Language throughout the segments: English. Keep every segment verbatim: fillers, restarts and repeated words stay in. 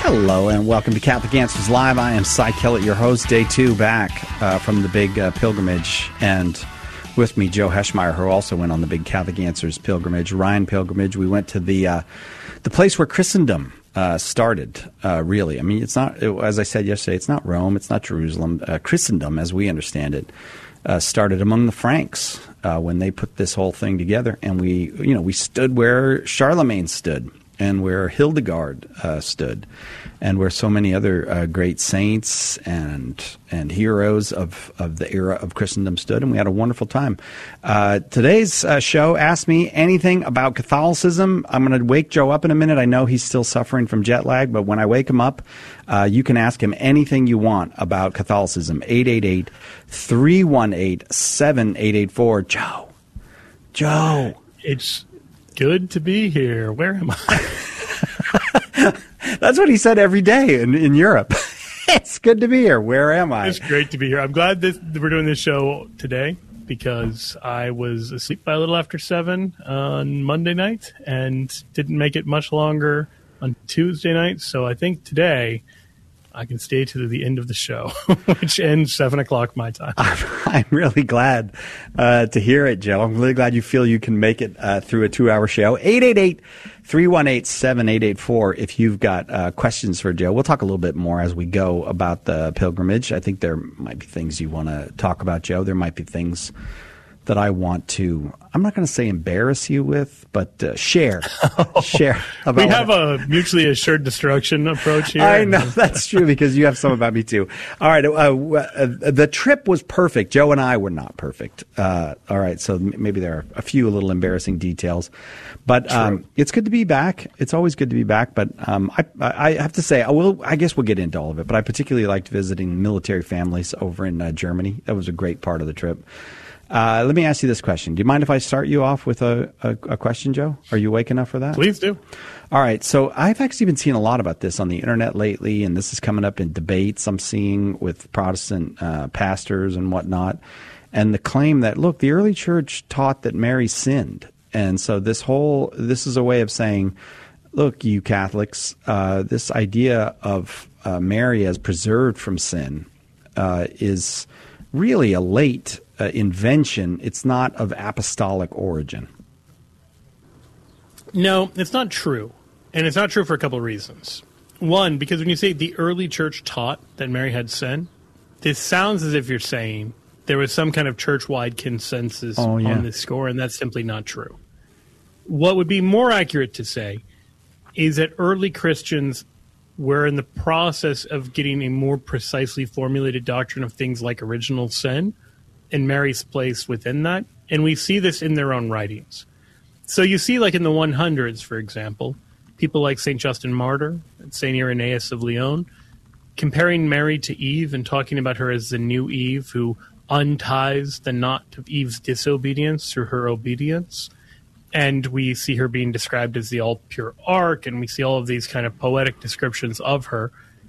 Hello and welcome to Catholic Answers Live. I am Cy Kellett, your host, day two back uh, from the big uh, pilgrimage. And with me, Joe Heschmeyer, who also went on the big Catholic Answers pilgrimage, Ryan pilgrimage. We went to the uh, the place where Christendom uh, started, uh, really. I mean, it's not, it, as I said yesterday, it's not Rome, it's not Jerusalem. Uh, Christendom, as we understand it, uh, started among the Franks uh, when they put this whole thing together. And we, you know, we stood where Charlemagne stood, and where Hildegard uh, stood, and where so many other uh, great saints and and heroes of, of the era of Christendom stood, and we had a wonderful time. Uh, today's uh, show asked me anything about Catholicism. I'm going to wake Joe up in a minute. I know he's still suffering from jet lag, but when I wake him up, uh, you can ask him anything you want about Catholicism. eight eight eight, three one eight, seven eight eight four. Joe. Joe. It's good to be here. Where am I? That's what he said every day in, in Europe. It's good to be here. Where am I? It's great to be here. I'm glad that we're doing this show today because I was asleep by a little after seven on Monday night and didn't make it much longer on Tuesday night. So I think today I can stay to the end of the show, which ends seven o'clock my time. I'm, I'm really glad uh, to hear it, Joe. I'm really glad you feel you can make it uh, through a two-hour show. eight eight eight, three one eight, seven eight eight four if you've got uh, questions for Joe. We'll talk a little bit more as we go about the pilgrimage. I think there might be things you want to talk about, Joe. There might be things that I want to, I'm not going to say embarrass you with, but uh, share. share. About we have a mutually assured destruction approach here. I know, that's true, because you have some about me too. All right, uh, uh, the trip was perfect. Joe and I were not perfect. Uh, all right, so maybe there are a few little embarrassing details. But um, it's good to be back. It's always good to be back. But um, I, I have to say, I, will, I guess we'll get into all of it, but I particularly liked visiting military families over in uh, Germany. That was a great part of the trip. Uh, let me ask you this question. Do you mind if I start you off with a, a, a question, Joe? Are you awake enough for that? Please do. All right. So I've actually been seeing a lot about this on the internet lately, and this is coming up in debates I'm seeing with Protestant uh, pastors and whatnot. And the claim that, look, the early church taught that Mary sinned. And so this whole, this is a way of saying, look, you Catholics, uh, this idea of uh, Mary as preserved from sin uh, is really a late Uh, invention. It's not of apostolic origin. No, it's not true. And it's not true for a couple of reasons. One, because when you say the early church taught that Mary had sin, this sounds as if you're saying there was some kind of church-wide consensus oh, yeah. on this score, and that's simply not true. What would be more accurate to say is that early Christians were in the process of getting a more precisely formulated doctrine of things like original sin and Mary's place within that. And we see this in their own writings. So you see, like in the hundreds, for example, people like Saint Justin Martyr and Saint Irenaeus of Lyon comparing Mary to Eve and talking about her as the new Eve who unties the knot of Eve's disobedience through her obedience. And we see her being described as the all-pure ark, and we see all of these kind of poetic descriptions of her.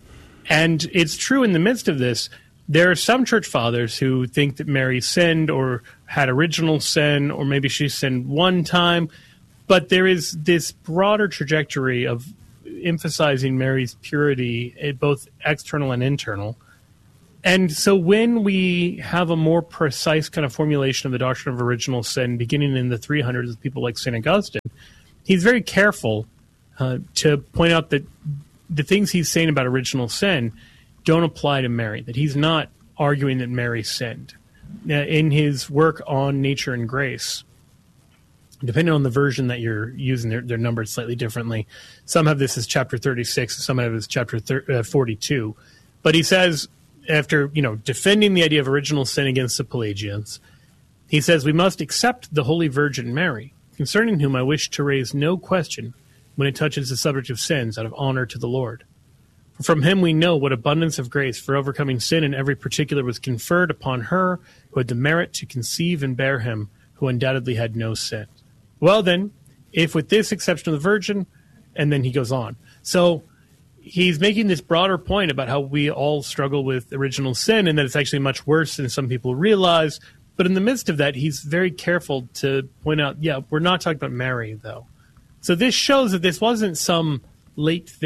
And it's true in the midst of this, there are some church fathers who think that Mary sinned or had original sin, or maybe she sinned one time. But there is this broader trajectory of emphasizing Mary's purity, both external and internal. And so when we have a more precise kind of formulation of the doctrine of original sin, beginning in the three hundreds with people like Saint Augustine, he's very careful uh, to point out that the things he's saying about original sin don't apply to Mary, that he's not arguing that Mary sinned. In his work on Nature and Grace, depending on the version that you're using, they're, they're numbered slightly differently. Some have this as chapter thirty-six, some have it as chapter forty-two. But he says, after you know defending the idea of original sin against the Pelagians, he says, we must accept the Holy Virgin Mary, concerning whom I wish to raise no question when it touches the subject of sins out of honor to the Lord. From him we know what abundance of grace for overcoming sin in every particular was conferred upon her who had the merit to conceive and bear him, who undoubtedly had no sin. Well then, if with this exception of the Virgin, and then he goes on. So he's making this broader point about how we all struggle with original sin and that it's actually much worse than some people realize. But in the midst of that, he's very careful to point out, yeah, we're not talking about Mary, though. So this shows that this wasn't some late thing.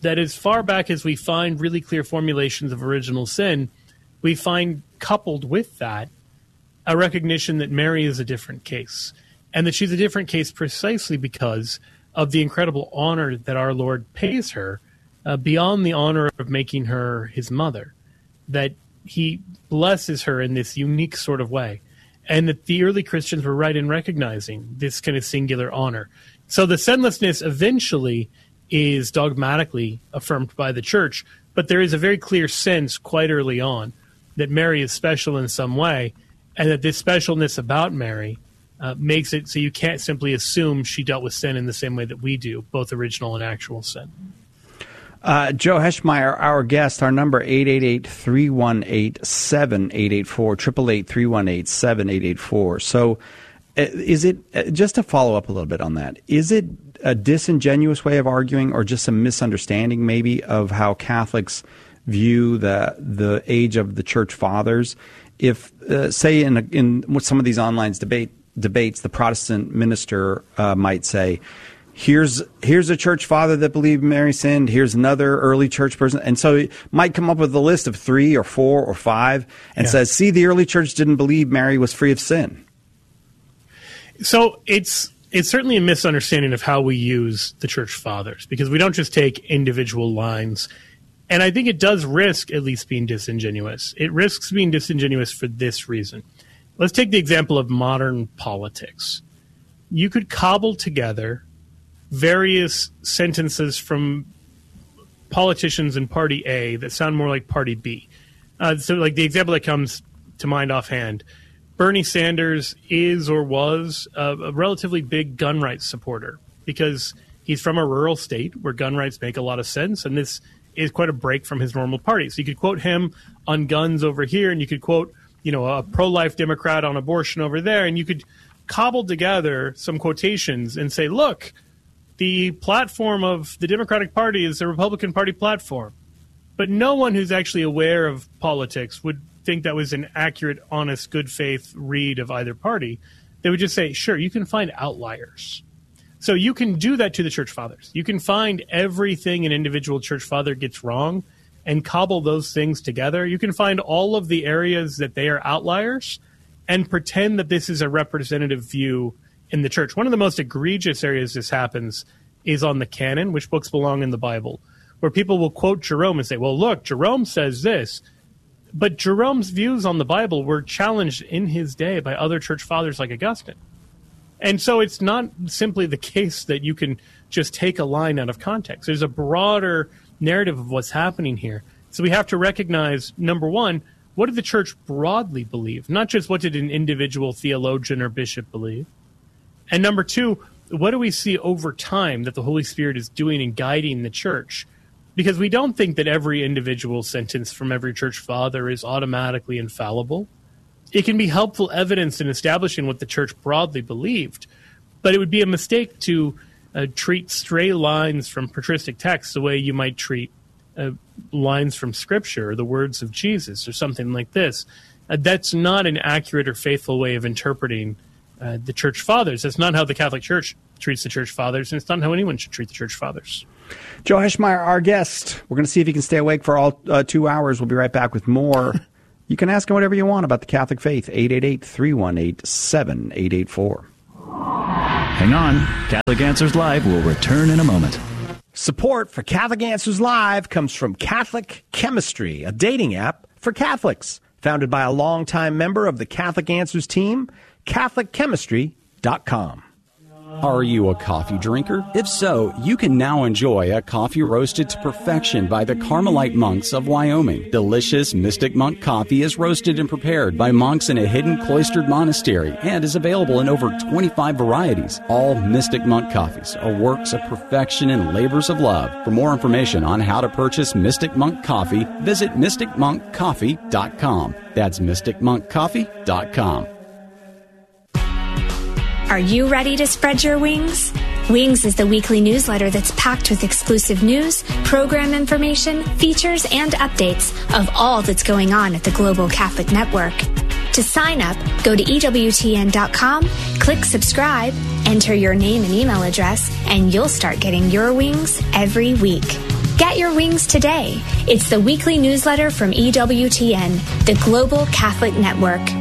that as far back as we find really clear formulations of original sin, we find coupled with that a recognition that Mary is a different case, and that she's a different case precisely because of the incredible honor that our Lord pays her, uh, beyond the honor of making her his mother, that he blesses her in this unique sort of way, and that the early Christians were right in recognizing this kind of singular honor. So the sinlessness eventually is dogmatically affirmed by the church, but there is a very clear sense quite early on that Mary is special in some way, and that this specialness about Mary uh, makes it so you can't simply assume she dealt with sin in the same way that we do, both original and actual sin. Uh, Joe Heschmeyer, our guest, our number eight eight eight, three one eight, seven eight eight four, eight eight eight, three one eight, seven eight eight four. So uh, is it, uh, just to follow up a little bit on that, is it a disingenuous way of arguing or just a misunderstanding maybe of how Catholics view the the age of the church fathers? If, uh, say, in, a, in some of these online debate, debates, the Protestant minister uh, might say, Here's here's a church father that believed Mary sinned. Here's another early church person. And so he might come up with a list of three or four or five and yeah. says, see, the early church didn't believe Mary was free of sin. So it's it's certainly a misunderstanding of how we use the church fathers, because we don't just take individual lines. And I think it does risk at least being disingenuous. It risks being disingenuous for this reason. Let's take the example of modern politics. You could cobble together various sentences from politicians in Party A that sound more like Party B. Uh, so like the example that comes to mind offhand, Bernie Sanders is or was a, a relatively big gun rights supporter because he's from a rural state where gun rights make a lot of sense, and this is quite a break from his normal party. So you could quote him on guns over here, and you could quote, you know, a pro-life Democrat on abortion over there, and you could cobble together some quotations and say, look, the platform of the Democratic Party is the Republican Party platform. But no one who's actually aware of politics would think that was an accurate, honest, good faith read of either party. They would just say, sure, you can find outliers. So you can do that to the church fathers. You can find everything an individual church father gets wrong and cobble those things together. You can find all of the areas that they are outliers and pretend that this is a representative view in the church. One of the most egregious areas this happens is on the canon, which books belong in the Bible, where people will quote Jerome and say, well, look, Jerome says this. But Jerome's views on the Bible were challenged in his day by other church fathers like Augustine. And so it's not simply the case that you can just take a line out of context. There's a broader narrative of what's happening here. So we have to recognize, number one, what did the church broadly believe? Not just what did an individual theologian or bishop believe. And number two, what do we see over time that the Holy Spirit is doing and guiding the church? Because we don't think that every individual sentence from every church father is automatically infallible. It can be helpful evidence in establishing what the church broadly believed, but it would be a mistake to uh, treat stray lines from patristic texts the way you might treat uh, lines from Scripture or the words of Jesus or something like this. Uh, that's not an accurate or faithful way of interpreting uh, the church fathers. That's not how the Catholic Church treats the church fathers, and it's not how anyone should treat the church fathers. Joe Heschmeyer, our guest. We're going to see if he can stay awake for all uh, two hours. We'll be right back with more. You can ask him whatever you want about the Catholic faith. eight eight eight, three one eight, seven eight eight four. Hang on. Catholic Answers Live will return in a moment. Support for Catholic Answers Live comes from Catholic Chemistry, a dating app for Catholics. Founded by a longtime member of the Catholic Answers team, Catholic Chemistry dot com. Are you a coffee drinker? If so, you can now enjoy a coffee roasted to perfection by the Carmelite monks of Wyoming. Delicious Mystic Monk coffee is roasted and prepared by monks in a hidden cloistered monastery and is available in over twenty-five varieties. All Mystic Monk coffees are works of perfection and labors of love. For more information on how to purchase Mystic Monk coffee, visit mystic monk coffee dot com. That's mystic monk coffee dot com. Are you ready to spread your wings? Wings is the weekly newsletter that's packed with exclusive news, program information, features, and updates of all that's going on at the Global Catholic Network. To sign up, go to E W T N dot com, click subscribe, enter your name and email address, and you'll start getting your wings every week. Get your wings today. It's the weekly newsletter from E W T N, the Global Catholic Network.